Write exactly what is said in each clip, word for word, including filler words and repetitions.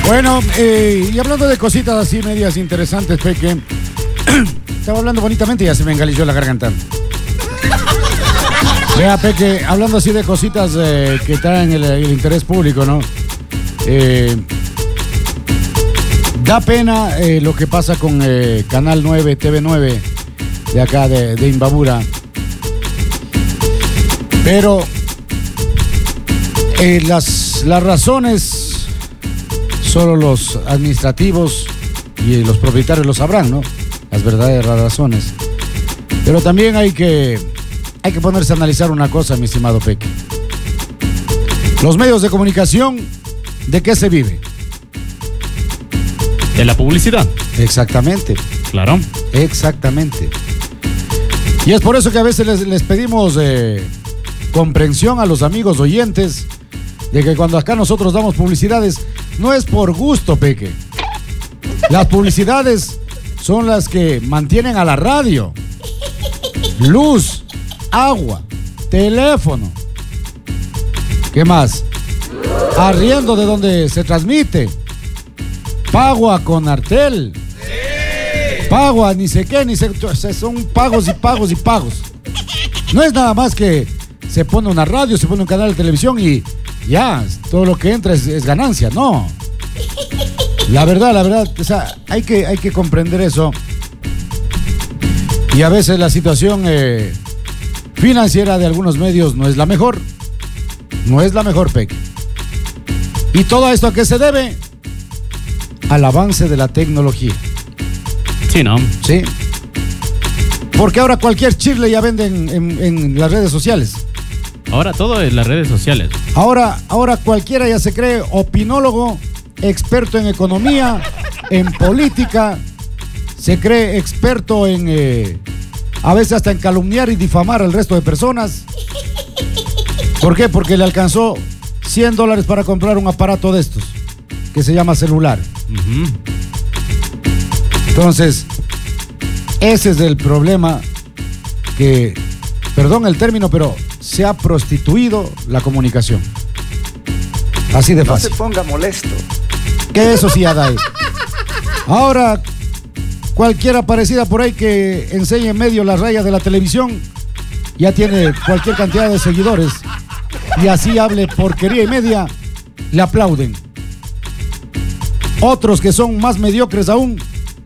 Bueno, eh, y hablando de cositas así medias interesantes, Peque, estaba hablando bonitamente y ya se me engalilló la garganta. Vea, Peque, hablando así de cositas eh, que traen el, el interés público, ¿no? Eh, da pena eh, lo que pasa con eh, Canal nueve, T V nueve, de acá de, de Imbabura. Pero eh, las, las razones solo los administrativos y los propietarios lo sabrán, ¿no? Las verdaderas razones. Pero también hay que, hay que ponerse a analizar una cosa, mi estimado Peque. Los medios de comunicación, ¿de qué se vive? De la publicidad. Exactamente. Claro. Exactamente. Y es por eso que a veces les, les pedimos eh, comprensión a los amigos oyentes de que cuando acá nosotros damos publicidades, no es por gusto, Peque. Las publicidades son las que mantienen a la radio, luz, agua, teléfono. ¿Qué más? Arriendo de donde se transmite. Pago a Conartel. Sí. Pago a ni sé qué, ni sé. O sea, son pagos y pagos y pagos. No es nada más que se pone una radio, se pone un canal de televisión y ya, todo lo que entra es, es ganancia. No. La verdad, la verdad, o sea, hay que, hay que comprender eso. Y a veces la situación eh, financiera de algunos medios no es la mejor. No es la mejor, Peque. ¿Y todo esto a qué se debe? Al avance de la tecnología. Sí, ¿no? Sí. Porque ahora cualquier chirle ya venden en, en, en las redes sociales. Ahora todo es las redes sociales. Ahora, ahora cualquiera ya se cree opinólogo, experto en economía, en política, se cree experto en, eh, a veces hasta en calumniar y difamar al resto de personas. ¿Por qué? Porque le alcanzó cien dólares para comprar un aparato de estos, que se llama celular. Uh-huh. Entonces, ese es el problema que, perdón el término, pero se ha prostituido la comunicación. Así de fácil. No se ponga molesto. Que eso sí, Adai. Ahora, cualquiera parecida por ahí que enseñe en medio las rayas de la televisión, ya tiene cualquier cantidad de seguidores. Y así hable porquería y media, le aplauden. Otros que son más mediocres aún,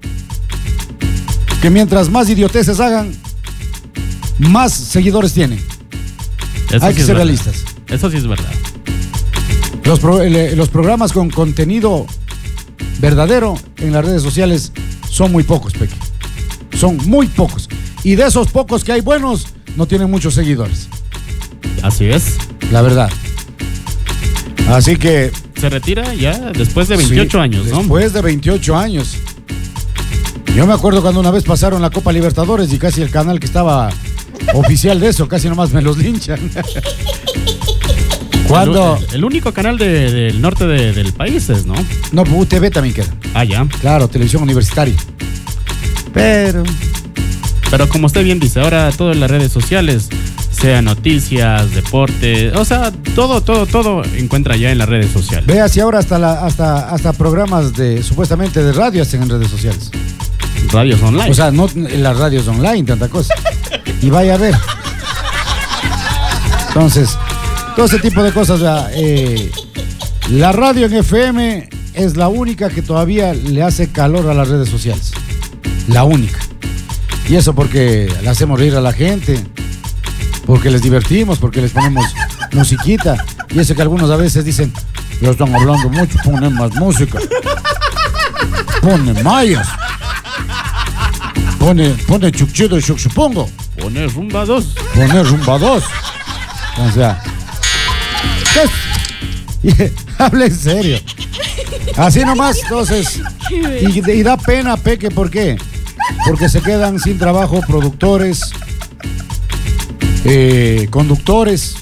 que mientras más idioteces hagan, más seguidores tienen. Eso Hay sí que es ser verdad. realistas. Eso sí es verdad. Los, pro, el, los programas con contenido verdadero en las redes sociales son muy pocos, Peque. Son muy pocos. Y de esos pocos que hay buenos, no tienen muchos seguidores. Así es. La verdad. Así que... Se retira ya después de veintiocho sí, años, ¿no? Después de veintiocho años. Yo me acuerdo cuando una vez pasaron la Copa Libertadores y casi el canal que estaba oficial de eso, casi nomás me los linchan. Cuando... El, el único canal de, del norte de, del país es, ¿no? No, U T V también queda. Ah, ya. Claro, televisión universitaria. Pero... Pero como usted bien dice, ahora todo en las redes sociales, sea noticias, deporte, o sea, todo, todo, todo encuentra ya en las redes sociales. Vea si ahora hasta, la, hasta, hasta programas de supuestamente de radio hacen en redes sociales. Radios online. O sea, no en las radios online, tanta cosa. Y vaya a ver. Entonces, todo ese tipo de cosas. Ya, eh, la radio en F M es la única que todavía le hace calor a las redes sociales. La única. Y eso porque le hacemos reír a la gente, porque les divertimos, porque les ponemos musiquita. Y eso que algunos a veces dicen, ya están hablando mucho, ponen más música. Ponen mayas. Pone, pone chuchido y chuchupongo. Pone rumba dos. Pone rumba dos. O sea, ¿qué es? Habla en serio. Así nomás, entonces. Y, y da pena, Peque, ¿por qué? Porque se quedan sin trabajo productores, eh, conductores,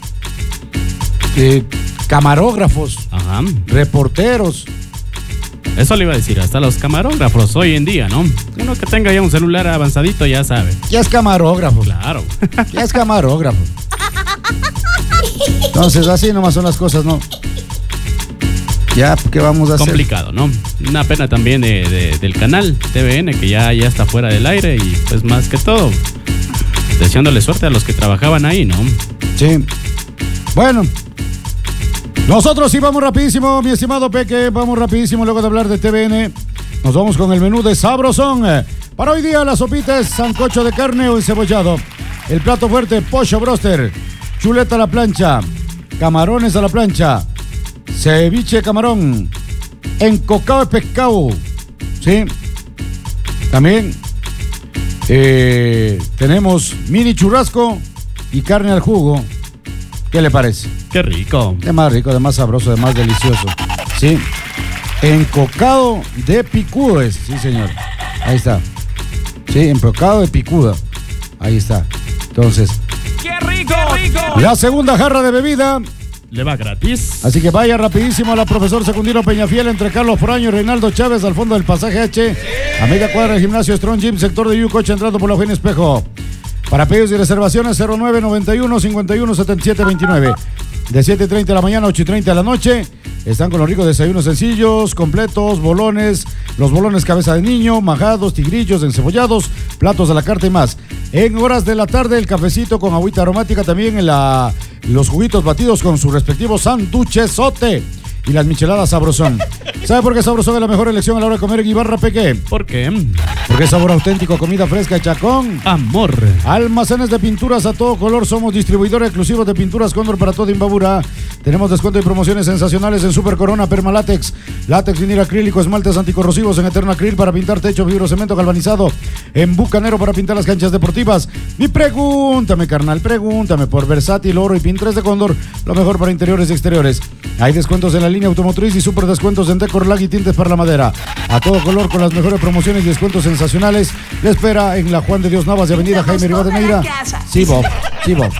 eh, camarógrafos, Ajá. reporteros. Eso le iba a decir, hasta los camarógrafos hoy en día, ¿no? Uno que tenga ya un celular avanzadito ya sabe. Ya es camarógrafo. Claro. Ya es camarógrafo. Entonces, así nomás son las cosas, ¿no? Ya, ¿qué vamos a hacer? Complicado, ¿no? Una pena también de, de, del canal T V N, que ya, ya está fuera del aire y pues más que todo, deseándole suerte a los que trabajaban ahí, ¿no? Sí. Bueno, nosotros sí vamos rapidísimo, mi estimado Peque, vamos rapidísimo luego de hablar de T V N. Nos vamos con el menú de Sabrosón. Para hoy día la sopita es sancocho de carne o encebollado. El plato fuerte, pollo broster, chuleta a la plancha, camarones a la plancha, ceviche de camarón, encocado de pescado, ¿sí? También eh, tenemos mini churrasco y carne al jugo. ¿Qué le parece? Qué rico. De más rico, de más sabroso, de más delicioso, ¿sí? Encocado de picudo es, sí señor. Ahí está. Sí, encocado de picuda. Ahí está. Entonces, ¡qué rico! ¡Qué rico! la segunda jarra de bebida le va gratis. Así que vaya rapidísimo a la profesor Secundino Peñafiel entre Carlos Foraño y Reinaldo Chávez al fondo del pasaje H, a media cuadra del gimnasio Strong Gym, sector de Yucocha, entrando por la Eugenio Espejo. Para pedidos y reservaciones cero nueve noventa y uno cincuenta y uno setenta y siete veintinueve. De siete y treinta de la mañana a ocho y treinta de la noche. Están con los ricos desayunos sencillos, completos, bolones, los bolones cabeza de niño, majados, tigrillos, encebollados, platos a la carta y más. En horas de la tarde, el cafecito con agüita aromática, también en la, los juguitos batidos con su respectivo sanduchezote y las micheladas Sabrosón. ¿Sabe por qué Sabrosón es la mejor elección a la hora de comer en Ibarra, Peque? ¿Por qué? Porque es sabor auténtico, comida fresca hecha con amor. Almacenes de pinturas a todo color. Somos distribuidores exclusivos de pinturas Cóndor para toda Imbabura. Tenemos descuento y promociones sensacionales en Super Corona, Permalátex, látex, vinil acrílico, esmaltes anticorrosivos en Eterno Acril para pintar techo, fibrocemento galvanizado, en Bucanero para pintar las canchas deportivas. Y pregúntame, carnal, pregúntame por Versátil, Oro y Pintres de Cóndor, lo mejor para interiores y exteriores. Hay descuentos en la línea automotriz y super descuentos en Decor Lag y tintes para la madera. A todo color con las mejores promociones y descuentos sensacionales. Le espera en la Juan de Dios Navas de Avenida Jaime Rivadeneira. Sí, Bob, sí, Bob.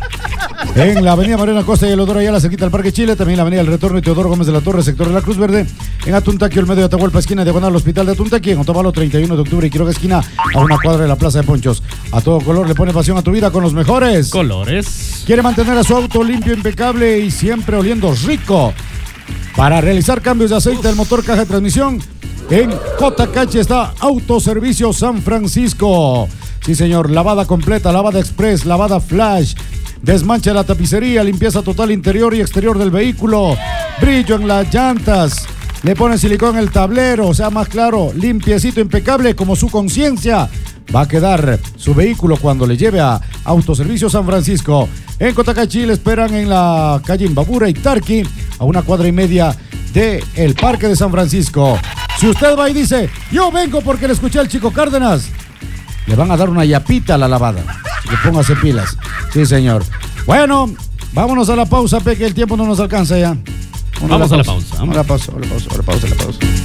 En la Avenida Mariana Costa y el Odoro Ayala, cerquita al Parque Chile. También la Avenida El Retorno y Teodoro Gómez de la Torre, sector de la Cruz Verde. En Atuntaquio, el medio de Atahualpa, esquina diagonal al Hospital de Atuntaquio. En Otavalo, treinta y uno de octubre y Quiroga, esquina a una cuadra de la Plaza de Ponchos. A todo color le pone pasión a tu vida con los mejores colores. Quiere mantener a su auto limpio, impecable y siempre oliendo rico. Para realizar cambios de aceite del motor, caja de transmisión, en Cotacachi está Autoservicio San Francisco. Sí, señor, lavada completa, lavada express, lavada flash, desmancha la tapicería, limpieza total interior y exterior del vehículo, brillo en las llantas, le pone silicón en el tablero, o sea, más claro, limpiecito, impecable, como su conciencia va a quedar su vehículo cuando le lleve a Autoservicio San Francisco. En Cotacachi le esperan en la calle Imbabura y Tarqui, a una cuadra y media de el Parque de San Francisco. Si usted va y dice, yo vengo porque le escuché al Chico Cárdenas, le van a dar una yapita a la lavada. Así que póngase pilas. Sí, señor. Bueno, vámonos a la pausa, Peque, el tiempo no nos alcanza ya. Vamos a la pausa. Vamos a la pausa, a la pausa, a la pausa, a la pausa.